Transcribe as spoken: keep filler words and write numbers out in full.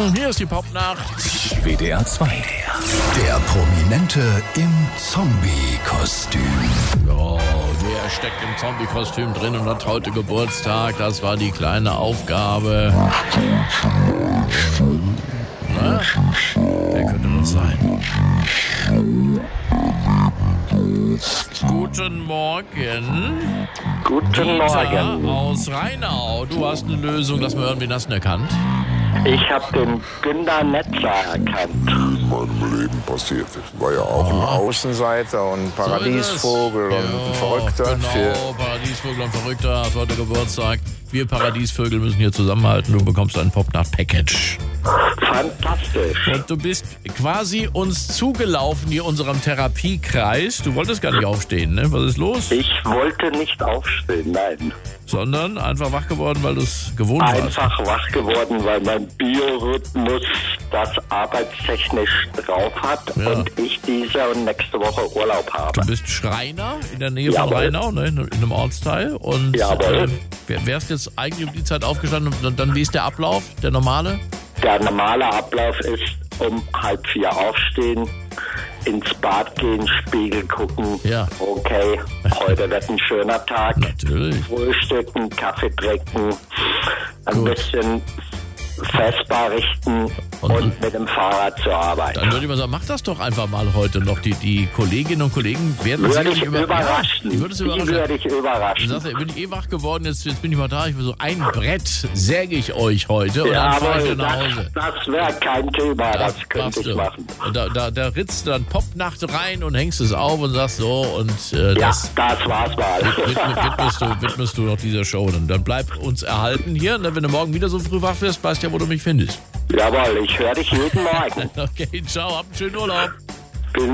Hier ist die Popnacht. W D R zwei. Der Prominente im Zombie-Kostüm. Oh, wer steckt im Zombie-Kostüm drin und hat heute Geburtstag? Das war die kleine Aufgabe. Na? Wer könnte das sein? Guten Morgen. Guten Dieter Morgen. aus Rheinau. Du hast eine Lösung. Lass mal hören, wen hast du denn erkannt? Ich habe den Günter Netzer erkannt. in meinem Leben passiert ist. War ja auch ein Außenseiter und Paradiesvogel So und ist es. ein Ja, Verrückter. Genau, Für Paradiesvogel und Verrückter hat heute Geburtstag. Wir Paradiesvögel müssen hier zusammenhalten. Du bekommst ein Popnacht-Package. Fantastisch. Und du bist quasi uns zugelaufen hier unserem Therapiekreis. Du wolltest gar nicht aufstehen, ne? Was ist los? Ich wollte nicht aufstehen, nein. Sondern einfach wach geworden, weil du es gewohnt warst. Einfach wach geworden, weil mein Biorhythmus das arbeitstechnisch drauf hat Ja. und ich diese und nächste Woche Urlaub habe. Du bist Schreiner in der Nähe von Jawohl. Rheinau, ne? in einem Ortsteil. Und Jawohl. äh, wärst jetzt eigentlich um die Zeit aufgestanden und dann, wie ist der Ablauf, der normale? Der normale Ablauf ist um halb vier aufstehen, ins Bad gehen, Spiegel gucken. Ja. Okay, heute wird ein schöner Tag. Natürlich. Frühstücken, Kaffee trinken, ein Gut. bisschen Vespa richten Und- und, mit dem Fahrrad zur Arbeit. Dann würde ich mal sagen, mach das doch einfach mal heute noch. Die, die Kolleginnen und Kollegen werden Würde sicherlich ich über- überraschen. Ja, die würde es Die überraschen. würde ich Du überraschen. sagst, ja, bin ich eh wach geworden, jetzt, jetzt bin ich mal da. Ich will so ein Brett säge ich euch heute und dann fahre ich Jawohl, wieder nach das, Hause. das wäre kein Thema, das, könnte machst ich du. machen. Und da, da, da ritzt du dann Popnacht rein und hängst es auf und sagst so und äh, Ja, das das war's mal. widm- widmest, du, widmest du noch dieser Show. Und dann bleib uns erhalten hier. Und wenn du morgen wieder so früh wach wirst, weißt du ja, wo du mich findest. Jawohl, ich höre dich jeden Morgen. Okay, ciao, hab einen schönen Urlaub.